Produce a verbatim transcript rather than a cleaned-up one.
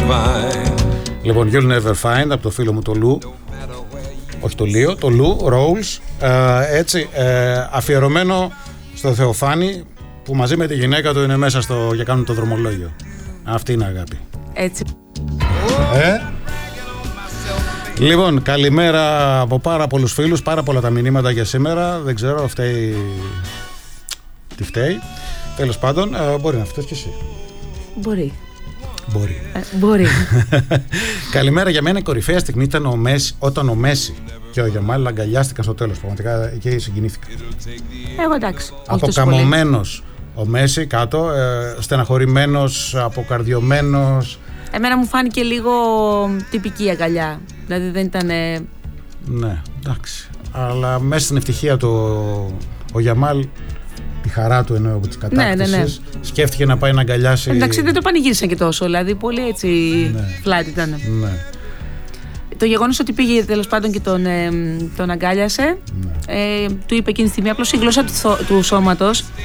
Λοιπόν, You'll Never Find από το φίλο μου το Λου. Όχι το Λίο, το Λου, Rolls. Ε, έτσι, ε, αφιερωμένο στο Θεοφάνη που μαζί με τη γυναίκα του είναι μέσα στο, για κάνουν το δρομολόγιο. Αυτή είναι αγάπη. Έτσι. Ε? Λοιπόν, καλημέρα από πάρα πολλούς φίλους, πάρα πολλά τα μηνύματα για σήμερα. Δεν ξέρω, φταίει. Τι φταίει. Τέλος πάντων, ε, μπορεί να φταίει και εσύ. Μπορεί. Μπορεί. Ε, μπορεί. Καλημέρα, για μένα η κορυφαία στιγμή ήταν ο Μέση, όταν ο Μέση και ο Γιαμάλ αγκαλιάστηκαν στο τέλος. Πραγματικά εκεί συγκινήθηκα. Εγώ εντάξει. Αποκαμωμένος ο Μέση κάτω, ε, στεναχωρημένος, αποκαρδιωμένος. Εμένα μου φάνηκε λίγο τυπική αγκαλιά. Δηλαδή δεν ήταν. Ναι, εντάξει. Αλλά μέσα στην ευτυχία του ο Γιαμάλ, τη χαρά του εννοώ από τις κατάκτησης, ναι, ναι, ναι. σκέφτηκε να πάει να αγκαλιάσει. Εντάξει, δεν το πανηγύρισαν και τόσο. Δηλαδή πολύ έτσι ναι. φλάτη ήταν. Ναι. Το γεγονός ότι πήγε τέλος πάντων και τον, ε, τον αγκάλιασε, ναι. ε, του είπε εκείνη τη στιγμή απλώς η γλώσσα του, του σώματος